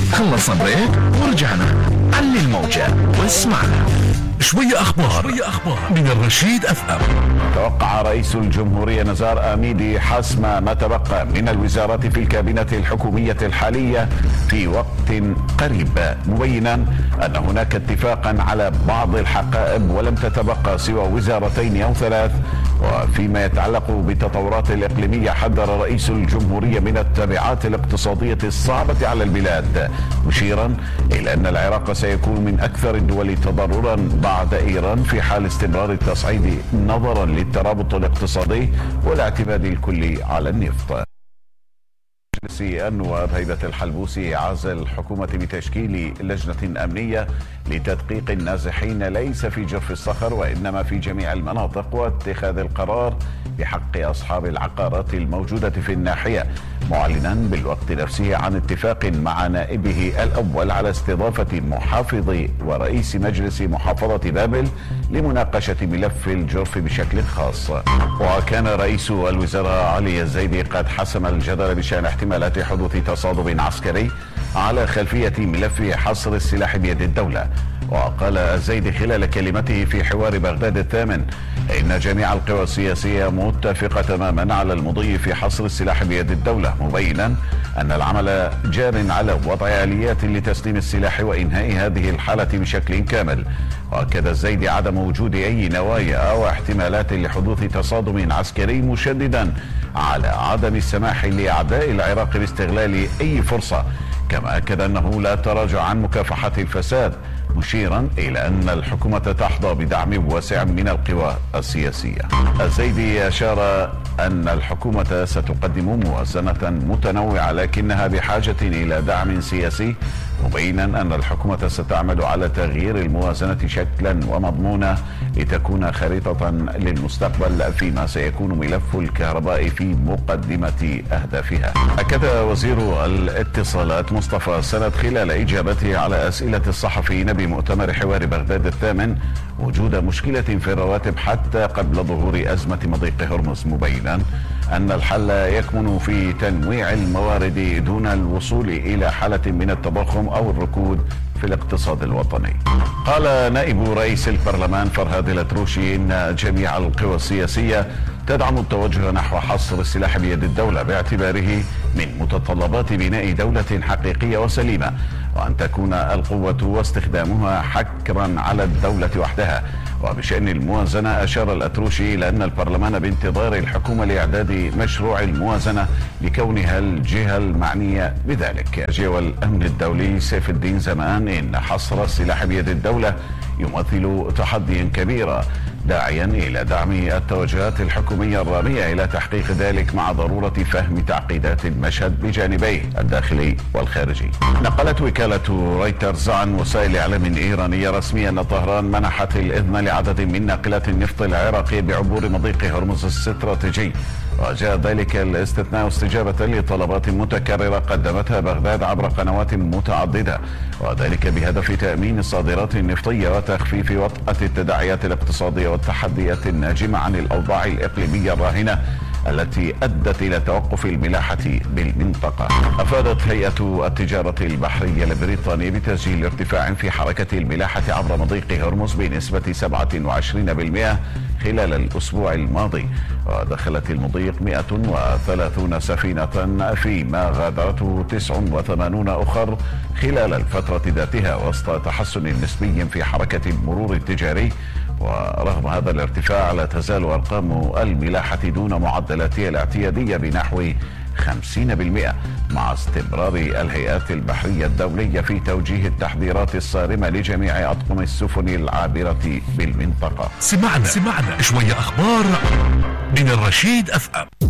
خلصنا بريك ورجعنا. علي الموجة واسمعنا. شوية أخبار من الرشيد أف أم. توقع رئيس الجمهورية نزار آميدي حسم ما تبقى من الوزارات في الكابينة الحكومية الحالية في وقت قريب، مبينا أن هناك اتفاقا على بعض الحقائب ولم تتبقى سوى وزارتين أو ثلاث. وفيما يتعلق بالتطورات الإقليمية، حذر رئيس الجمهورية من التبعات الاقتصادية الصعبة على البلاد، مشيرا إلى أن العراق سيكون من أكثر الدول تضررا بعد إيران في حال استمرار التصعيد نظرا للترابط الاقتصادي والاعتماد الكلي على النفط. مجلس النواب هيبة الحلبوسي عاز الحكومة بتشكيل لجنة أمنية لتدقيق النازحين ليس في جرف الصخر وإنما في جميع المناطق، واتخاذ القرار بحق أصحاب العقارات الموجودة في الناحية، معلنا بالوقت نفسه عن اتفاق مع نائبه الأول على استضافة محافظ ورئيس مجلس محافظة بابل لمناقشة ملف الجرف بشكل خاص. وكان رئيس الوزراء علي الزيدي قد حسم الجدل بشأن احتمالات حدوث تصادم عسكري على خلفية ملف حصر السلاح بيد الدولة. وقال الزيدي خلال كلمته في حوار بغداد الثامن إن جميع القوى السياسية متفقة تماما على المضي في حصر السلاح بيد الدولة، مبينا أن العمل جار على وضع آليات لتسليم السلاح وإنهاء هذه الحالة بشكل كامل. وأكد الزيدي عدم وجود أي نوايا أو احتمالات لحدوث تصادم عسكري، مشددا على عدم السماح لأعداء العراق باستغلال أي فرصة، كما أكد أنه لا تراجع عن مكافحة الفساد، مشيرا إلى أن الحكومة تحظى بدعم واسع من القوى السياسية. الزيدي أشار أن الحكومة ستقدم موازنة متنوعة لكنها بحاجة إلى دعم سياسي، مبينا أن الحكومة ستعمل على تغيير الموازنة شكلا ومضمونا لتكون خريطة للمستقبل فيما سيكون ملف الكهرباء في مقدمة أهدافها. أكد وزير الاتصالات مصطفى سند خلال إجابته على أسئلة الصحفيين بمؤتمر حوار بغداد الثامن وجود مشكلة في الرواتب حتى قبل ظهور أزمة مضيق هرمز، مبينا أن الحل يكمن في تنويع الموارد دون الوصول إلى حالة من التضخم أو الركود في الاقتصاد الوطني. قال نائب رئيس البرلمان فرهاد الأتروشي إن جميع القوى السياسية تدعم التوجه نحو حصر السلاح بيد الدولة باعتباره من متطلبات بناء دولة حقيقية وسليمة، وأن تكون القوة واستخدامها حكرا على الدولة وحدها. وبشأن الموازنة أشار الأتروشي إلى أن البرلمان بانتظار الحكومة لإعداد مشروع الموازنة لكونها الجهة المعنية بذلك. جوى الأمن الدولي سيف الدين زمان إن حصر السلاح بيد الدولة يمثل تحديا كبيرا، داعيا إلى دعم التوجهات الحكومية الرامية إلى تحقيق ذلك مع ضرورة فهم تعقيدات المشهد بجانبيه الداخلي والخارجي. نقلت وكالة رويترز عن وسائل إعلام إيرانية رسميا أن طهران منحت الإذن لعدد من ناقلات النفط العراقي بعبور مضيق هرمز الاستراتيجي، وجاء ذلك الاستثناء استجابة لطلبات متكررة قدمتها بغداد عبر قنوات متعددة، وذلك بهدف تأمين الصادرات النفطية وتخفيف وطأة التداعيات الاقتصادية والتحديات الناجمة عن الأوضاع الإقليمية الراهنة التي أدت إلى توقف الملاحة بالمنطقة. أفادت هيئة التجارة البحرية البريطانية بتسجيل ارتفاع في حركة الملاحة عبر مضيق هرمز بنسبة 27% خلال الأسبوع الماضي، ودخلت المضيق 130 سفينة فيما غادرته 89 أخر خلال الفترة ذاتها، وسط تحسن نسبي في حركة المرور التجاري. ورغم هذا الارتفاع لا تزال أرقام الملاحة دون معدلاتها الاعتيادية بنحو 50%، مع استمرار الهيئات البحرية الدولية في توجيه التحذيرات الصارمة لجميع أطقم السفن العابرة بالمنطقة. سمعنا شوية أخبار من الرشيد أف أم.